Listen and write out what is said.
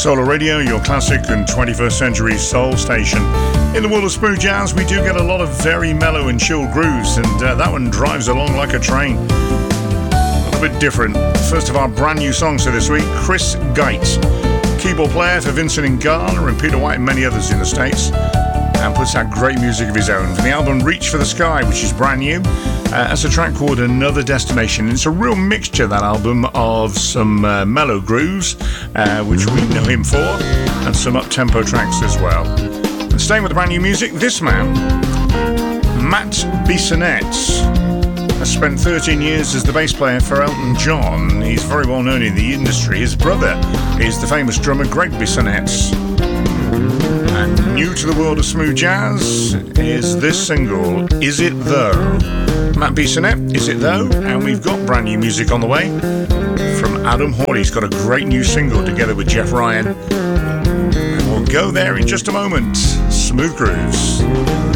Solar Radio, your classic and 21st century soul station. In the world of smooth jazz, we do get a lot of very mellow and chilled grooves, and that one drives along like a train. A little bit different. First of our brand new songs for this week, Chris Geit, keyboard player for Vincent Ingala and Peter White and many others in the States, and puts out great music of his own. From the album Reach for the Sky, which is brand new, as a track called Another Destination. It's a real mixture, that album, of some mellow grooves, which we know him for, and some up-tempo tracks as well. And staying with the brand new music, this man, Matt Bissonette, has spent 13 years as the bass player for Elton John. He's very well known in the industry. His brother is the famous drummer Greg Bissonette. And new to the world of smooth jazz is this single, Is It Though? Matt Bissonette, Is It Though? And we've got brand new music on the way from Adam Hawley. He's got a great new single together with Jeff Ryan. And we'll go there in just a moment. Smooth Grooves.